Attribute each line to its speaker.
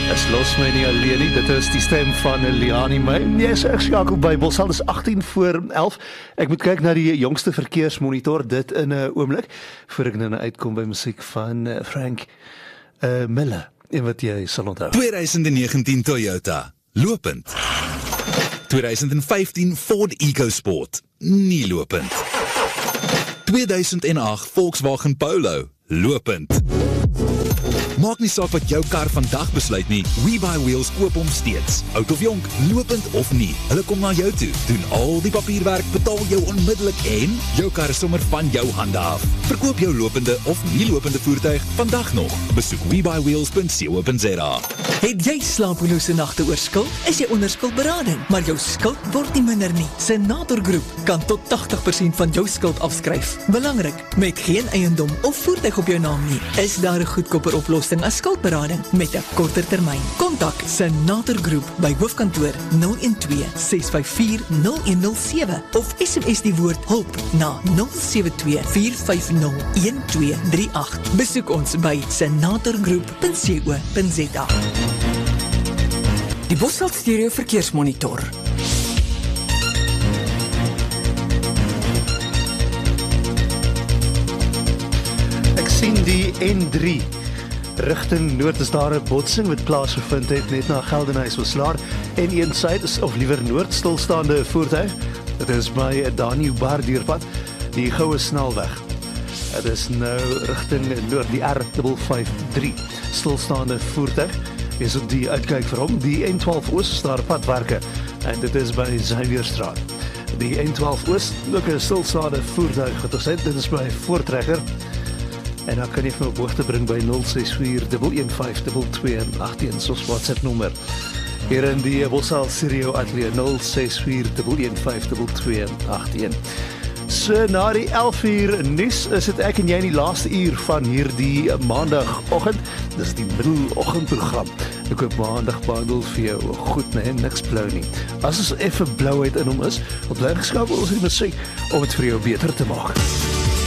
Speaker 1: Is los my nie alleen nie, dit is die stem van Liani my. Yes, ek skakel by Bosal, dis 18 voor 11. Ek moet kyk na die jongste verkeersmonitor, dit in 'n oomblik, voor ek nou uitkom by musiek van Frank Miller, en wat jy sal onthou.
Speaker 2: 2019 Toyota, lopend. 2015 Ford EcoSport, nie lopend. 2008 Volkswagen Polo, lopend. Maak nie saak wat jou kar vandag besluit nie, WeBuyWheels koop hom steeds. Oud of jonk, lopend of nie, hulle kom na jou toe, doen al die papierwerk, betaal jou onmiddellik en jou kar is sommer van jou hande af. Verkoop jou lopende of nie lopende voertuig vandag nog. Besoek WeBuyWheels.co.za.
Speaker 3: Het jy slapelose nagte oor skuld? Is jy onder skuldberading, maar jou skuld word nie minder nie. Senator Groep kan tot 80% van jou skuld afskryf. Belangrik, met geen eiendom of voertuig op jou naam nie, is daar 'n goedkoper oplossing as skuldberading met 'n korter termyn. Kontak Senator Groep by hoofkantoor 012 654 0107 of SMS die woord hulp na 072 450 1238. Besoek ons by senatorgroep.co.za. Die Bosveld Stereo Verkeersmonitor.
Speaker 1: Ek sien die N3 rigting noord is daar 'n botsing wat plaasgevind het net na Geldenhuys-Oslaar en een suid is of liewer noord stilstaande voertuig. Dit is by Daniël-Bardierpad, die Goue Snelweg. Dit is nou rigting noord, die R553 stilstaande voertuig. Is op die uitkyk vir hom, die N12 Oos is daar padwerke en dit is by Zuiderstraat. Die N12 Oos, ook 'n stilstaande voertuig wat ons het, dit is by Voortrekker. En dan kan jy vir my op hoogte bring by 064-115-2281, soos WhatsApp nommer. Hier in die Bosal Stereo Ateljee 064-115-2281. So na die 11 uur nuus is dit ek en jy in die laaste uur van hierdie maandagoggend. Dis die middeloggendprogram. Ek hoop maandag behandel vir jou goed, nee, niks blou nie. As ons effe blouheid in hom is, bly geskakel ons die musiek om dit vir jou beter te maak.